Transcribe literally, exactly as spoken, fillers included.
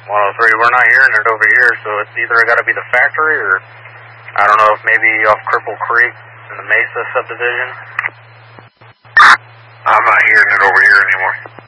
one oh three. We're not hearing it over here, so it's either got to be the factory or I don't know if maybe off Cripple Creek in the Mesa subdivision. I'm not hearing it over here anymore.